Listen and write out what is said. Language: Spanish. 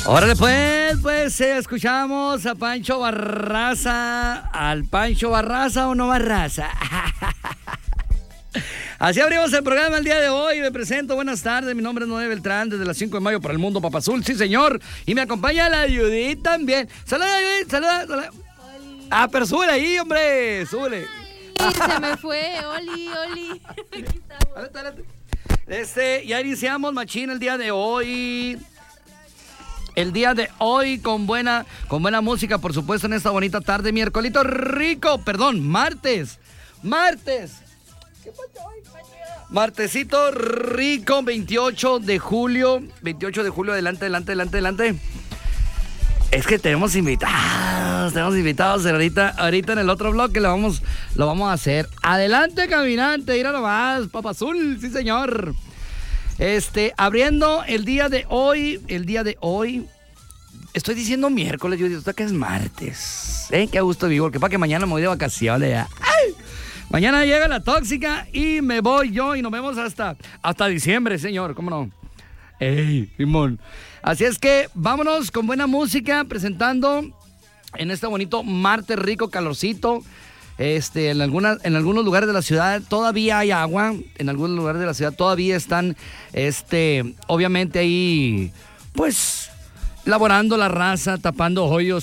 Órale pues, escuchamos a Pancho Barraza. ¿Al Pancho Barraza o no Barraza? Así abrimos el programa el día de hoy. Me presento, buenas tardes. Mi nombre es Noé Beltrán, desde las 5 de mayo para el mundo Papa Azul, sí señor. Y me acompaña la Judith también. Saluda, Judith, saluda. Ah, pero súbele ahí, hombre, súbele. Ay, se me fue, Oli. Aquí estamos. Ya iniciamos, machín, el día de hoy. El día de hoy con buena música, por supuesto, en esta bonita tarde, miércolito rico, martes. ¿Qué pasa hoy? Martesito rico, 28 de julio, adelante. Es que tenemos invitados ahorita en el otro bloque lo vamos a hacer. Adelante, caminante, mira nomás, Papa Azul, sí señor. Abriendo el día de hoy, estoy diciendo miércoles, yo digo que es martes. Qué a gusto vivo, que para que mañana me voy de vacaciones ya. ¡Ay! Mañana llega la tóxica y me voy yo y nos vemos hasta diciembre, señor, ¿cómo no? ¡Ey, Simón! Así es que vámonos con buena música, presentando en este bonito martes rico, calorcito. En algunos lugares de la ciudad todavía hay agua, en algunos lugares de la ciudad todavía están, obviamente ahí, pues, laborando la raza, tapando hoyos